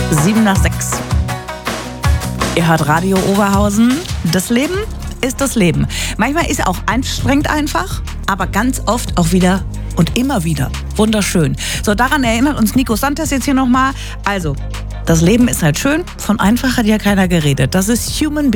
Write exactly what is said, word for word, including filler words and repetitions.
Sieben nach sechs. Ihr hört Radio Oberhausen. Das Leben ist das Leben. Manchmal ist es auch anstrengend einfach, aber ganz oft auch wieder und immer wieder wunderschön. So, daran erinnert uns Nico Santos jetzt hier nochmal. Also, das Leben ist halt schön. Von einfach hat ja keiner geredet. Das ist Human Being.